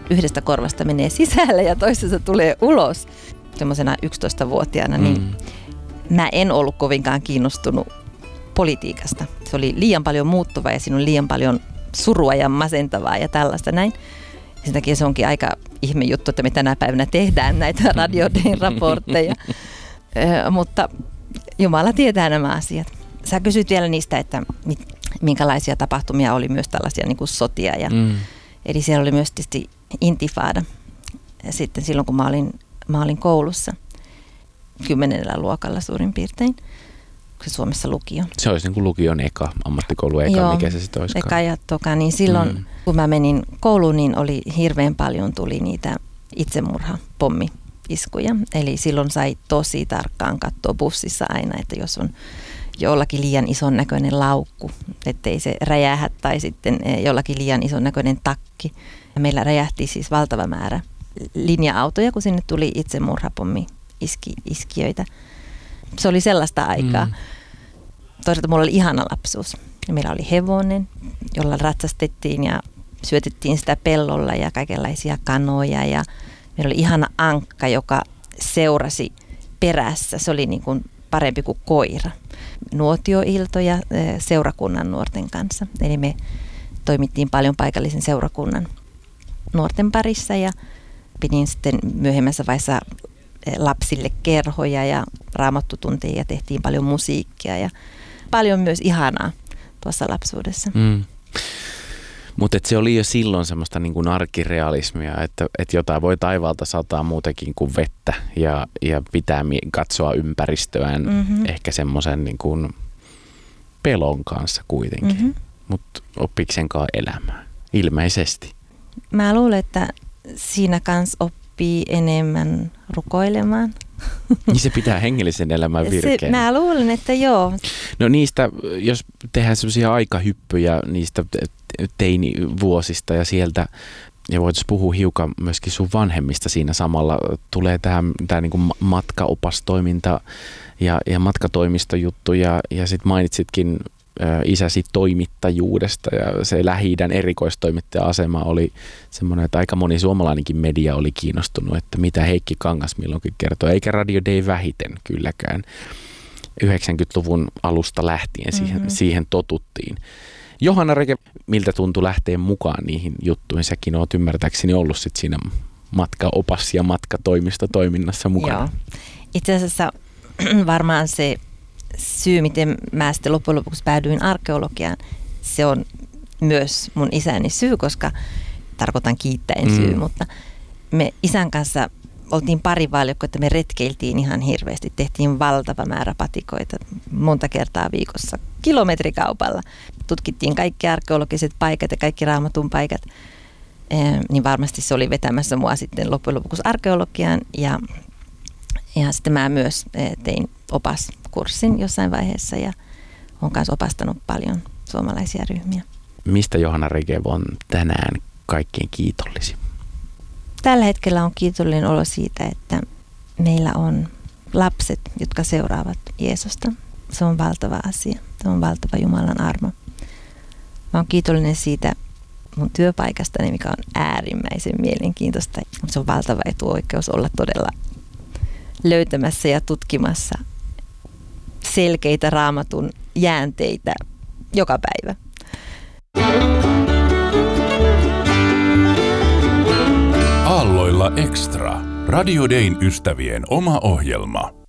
yhdestä korvasta menee sisälle ja toisesta tulee ulos. Semmoisena 11-vuotiaana, niin mä en ollut kovinkaan kiinnostunut politiikasta. Se oli liian paljon muuttuvaa ja siinä on liian paljon surua ja masentavaa ja tällaista näin. Sen takia se onkin aika ihme juttu, että me tänä päivänä tehdään näitä Radio Dayn raportteja. Mutta Jumala tietää nämä asiat. Sä kysyit vielä niistä, että minkälaisia tapahtumia oli myös tällaisia niin kuin sotia. Eli siellä oli myös tietysti intifada. Ja sitten silloin, kun mä olin koulussa 10. luokalla suurin piirtein. Se Suomessa lukio. Se olisi niin kuin lukion eka, ammattikoulu eka, joo, mikä se sitten olisikaan. Eka ja toka, niin silloin kun mä menin kouluun, niin oli hirveän paljon tuli niitä itsemurhapommi-iskuja. Eli silloin sai tosi tarkkaan katsoa bussissa aina, että jos on jollakin liian ison näköinen laukku, ettei se räjähä, tai sitten jollakin liian ison näköinen takki. Ja meillä räjähti siis valtava määrä linja-autoja, kun sinne tuli itsemurhapommi-iskijöitä. Se oli sellaista aikaa. Toisaalta mulla oli ihana lapsuus. Ja meillä oli hevonen, jolla ratsastettiin ja syötettiin sitä pellolla ja kaikenlaisia kanoja. Ja meillä oli ihana ankka, joka seurasi perässä. Se oli niin kuin parempi kuin koira. Nuotioiltoja seurakunnan nuorten kanssa. Eli me toimittiin paljon paikallisen seurakunnan nuorten parissa ja pidin sitten myöhemmässä vaiheessa lapsille kerhoja ja raamattutunteja ja tehtiin paljon musiikkia ja paljon myös ihanaa tuossa lapsuudessa. Mutta se oli jo silloin semmoista niin kuin arkirealismia, että jotain voi taivaalta sataa muutakin kuin vettä ja pitää katsoa ympäristöään ehkä semmoisen niin kuin pelon kanssa kuitenkin. Mutta oppiiko senkaan elämään? Ilmeisesti. Mä luulen, että siinä kanssa oppii enemmän rukoilemaan. Niin se pitää hengellisen elämän virkeänä. Mä luulen, että joo. No niistä, jos tehdään sellaisia aikahyppyjä niistä teinivuosista ja sieltä, ja voitaisiin puhua hiukan myöskin sun vanhemmista siinä samalla, tulee tämä niin kuin matkaopastoiminta ja matkatoimistojuttu ja sitten mainitsitkin isäsi toimittajuudesta ja se Lähi-idän erikoistoimittaja-asema oli semmoinen, että aika moni suomalainenkin media oli kiinnostunut, että mitä Heikki Kangas milloinkin kertoi, eikä Radio Day vähiten kylläkään. 90-luvun alusta lähtien siihen totuttiin. Johanna Rege, miltä tuntui lähteä mukaan niihin juttuihin? Säkin oot ymmärtääkseni ollut sit siinä matkaopas- ja matkatoimistotoiminnassa mukana. Joo. Itse asiassa varmaan se syy, miten mä sitten loppujen lopuksi päädyin arkeologiaan, se on myös mun isäni syy, koska tarkoitan kiittäen syy, mutta me isän kanssa oltiin parivaljakko, että me retkeiltiin ihan hirveästi. Tehtiin valtava määrä patikoita monta kertaa viikossa kilometrikaupalla. Tutkittiin kaikki arkeologiset paikat ja kaikki Raamatun paikat. Niin varmasti se oli vetämässä mua sitten loppujen lopuksi arkeologiaan. Ja sitten mä myös tein opaskurssin jossain vaiheessa ja olen kanssa opastanut paljon suomalaisia ryhmiä. Mistä Johanna Rege on tänään kaikkein kiitollisin? Tällä hetkellä on kiitollinen olo siitä, että meillä on lapset, jotka seuraavat Jeesusta. Se on valtava asia. Se on valtava Jumalan armo. Mä oon kiitollinen siitä mun työpaikastani, mikä on äärimmäisen mielenkiintoista. Se on valtava etuoikeus olla todella löytämässä ja tutkimassa selkeitä Raamatun jäänteitä joka päivä. Aalloilla Extra. Radio Dayn ystävien oma ohjelma.